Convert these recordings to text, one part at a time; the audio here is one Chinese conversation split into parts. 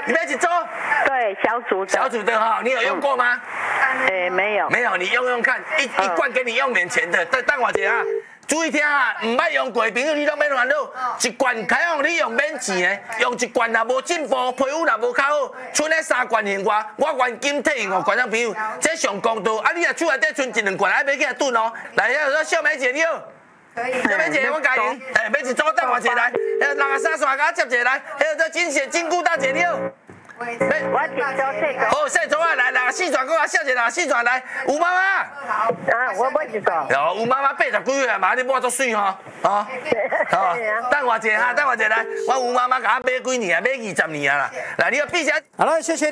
你买一组？ 对，小组的。 小组的哈，你有用过吗？ 没有。 没有，你用用看，一罐给你用免钱的，等我一下啊。注意听啊，唔捌用过的朋友，你拢免烦恼。一罐开放你用免钱的，用一罐若无进步，皮肤若无较好，剩咧3罐现我原金退5罐，朋友，这上公道。啊，你若厝内底剩1、2罐，还买起来炖哦。来，遐小美姐你好。可以。小美姐，我教您，买一组等我一下来。63线甲我接一下来。还有这金线金菇大姐你好。 我听说这个。 好，细组啊，来，4串，我笑一下，4串来，吴妈妈。 好。啊，我买一个。 有吴妈妈80几岁啊，嘛你摸足水吼，好，等我一下，等我一下来，我吴妈妈甲我买几年啊，买20年啊啦。来，你要闭下。 好了，谢谢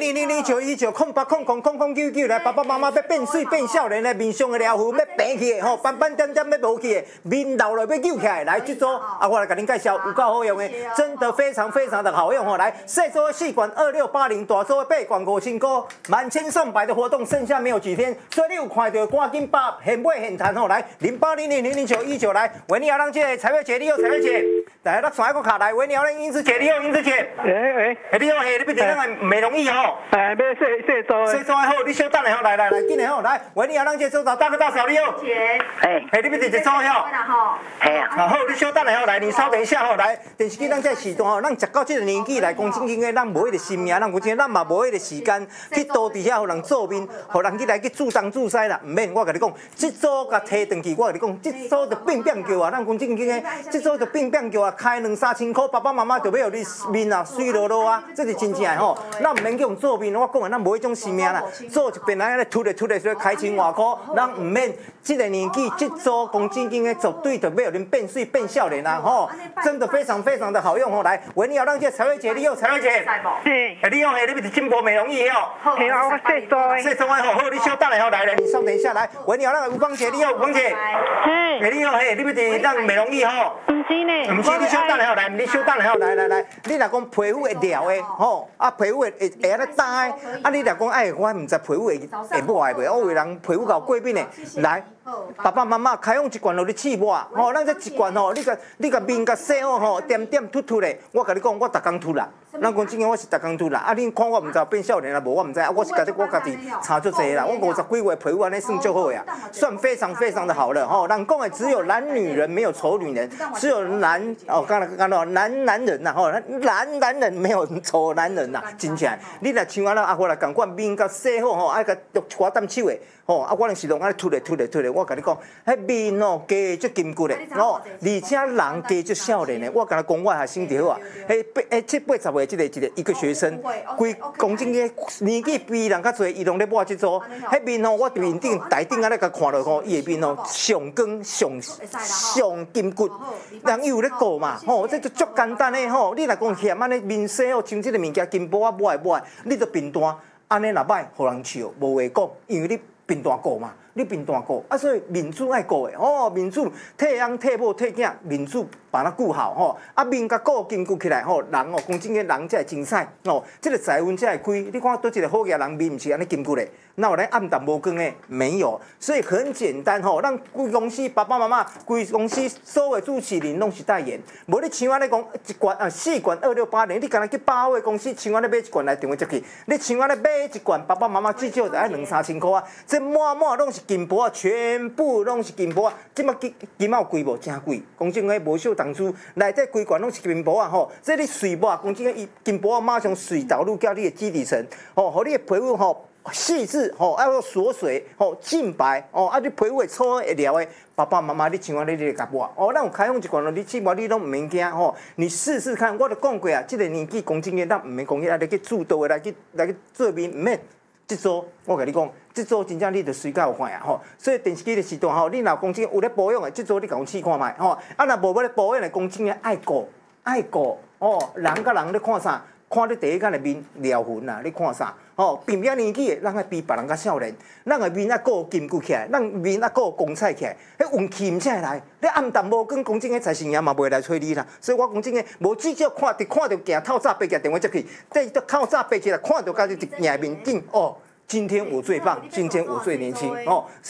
0800091908000099来，爸爸妈妈要变水变少年的面上的疗护要平去的吼，斑斑点点要无去的，面老了要扭起来。来，这组啊，我来给您介绍，有够好用的，真的非常非常的好用吼。来，细组的4罐2680，大组的8罐5000块，满千上百的活动，剩下没有几天，所以你有看到赶紧把现买现谈吼。来，08000919来，维尼亚让这彩绘姐，你好，彩绘姐，来，咱上一个卡来，维尼亚让英子姐，你好，英子姐，你好，你不是咱个美容仪吼？ 要细组的。 细组的好，你小等下吼，来，紧的吼，来，维尼亚让这组长大哥大嫂，你好。你不是一组吼？好，你小等下吼，来，你稍等一下吼，来，电视机咱这时段吼，咱食到这个年纪来讲正经的，咱无迄个心命，咱有钱，咱嘛无迄个时间去多伫遐互人做面，互人去来去注东注西啦，唔免，我甲你讲，这组甲摕转去，我甲你讲，这组就变叫啊，咱讲正经的，这组就变叫啊，开2、3千块，爸爸妈妈就要互你面啊水落落啊，这是真正的吼，咱唔免去用做面，我讲的，咱无迄种心命啦，做一遍来安尼突咧，所以开千外块，咱唔免，这个年纪，这组讲正经的，绝对就要互恁变水变少年啊，吼，真的非常非常的好用吼，来，维尼亚让这彩绘姐，你好，彩绘姐，你好，你不是金箔美容仪吼？ 系啊，我细组的。 细组的吼，好，你小等下吼，来，你稍等一下来，维尼亚让吴芳姐，你好，吴芳姐，你好，你不是让美容仪吼？ 唔是呢， 唔是，你小等下吼，来，你小等下吼，来，你若讲皮肤会撩的吼，啊皮肤会安尼打的，啊你若讲哎，我唔知皮肤会抹的袂，我有人皮肤够过敏的，来。爸爸妈妈开放一罐互你试抹，吼，咱这一罐吼，你甲面甲洗好吼，点点凸凸的，我甲你讲，我逐工凸啦。咱讲真个，我是逐工凸啦。啊，恁看我唔知变少年啦，无我唔知，啊，我是我家己查足济啦。我50几岁皮肤安尼算足好呀，算非常非常的好了吼。人讲的只有男女人没有丑女人，只有男男人呐吼，男人没有丑男人呐，真正。你若像啊我来共款面甲洗好吼，啊甲刮淡手的。吼，啊，我拢是拢安尼凸咧，我甲你讲，迄面哦，加足筋骨的，吼，而且人加足少年的，我甲你讲，我学生就好啊，迄7、80岁一个学生，规讲真个年纪比人较侪，伊拢咧抹即组，迄面哦，我面顶台顶安尼甲看落吼，伊的面哦，上光上筋骨，人伊有咧顾嘛，吼，这就足简单的吼，你若讲嫌安尼面洗哦，像即个物件筋布啊抹，你就面单，安尼若歹，互人笑，无话讲，因为你。面大顾嘛，你面大顾啊，所以面子爱顾的哦，面子替翁替某替囝，面子把它顾好吼，啊面甲顾筋骨起来吼，人哦讲真个人才会精彩哦，这个财运才会开。你看倒一个好嘅人面，毋是安尼筋骨的，哪有咧暗淡无光的？没有，所以很简单吼，咱规公司爸爸妈妈，规公司所有主持人拢是代言，无你像安尼讲一罐4罐2680，你敢若去百货公司像安尼买一罐来电话接去，你像安尼买一罐爸爸妈妈至少就爱2、3千块啊，满拢是金箔啊，全部拢是金箔啊！即马金有贵无？真贵！讲真个无小档次，内底规罐拢是金箔啊！吼，这你水抹，讲真个，伊金箔啊，马上水导入到你的基底层，吼，互你的皮肤吼细致，吼，要锁水，吼，净白，哦，啊，你皮肤会粗会撩的。爸爸妈妈，你像安尼你甲抹，哦，咱有开放一罐咯，你试抹你拢唔免惊吼，你试试看，我都讲过啊，即个年纪讲真个，咱唔免讲去，来去主导的来去做面，唔免。这组我甲你讲，这组真正你着水较有看啊吼，所以电视机的时段吼，你若讲真有咧保养的，这组你甲我试看卖吼，啊若无要咧保养的，讲真个爱顾哦，人甲人咧看啥？看你第一间的面撩痕啦，你看啥？吼，比较年纪的，咱爱比别人较少年，咱的面啊顾筋骨起来，咱面啊顾光彩起来，迄运气唔才会来。你暗淡无光，讲真个财神爷嘛袂来找你啦。所以我讲真个，无至少看到行透早爬起来电话接去，这透早爬起来看到家己一赢面顶哦，今天我最棒，今天我最年轻哦，所以。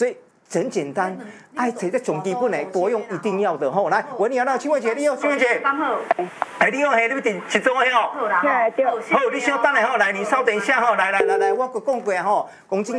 很简单，爱这个最基本的保养一定要的吼。来，喂，你好，青慧姐，你好，青慧姐。 刚好。 哎，你好，嘿，你第一种的吼。 好啦。 对对。 好，你稍等下吼，来，你稍等一下吼，来，我讲过吼，讲真。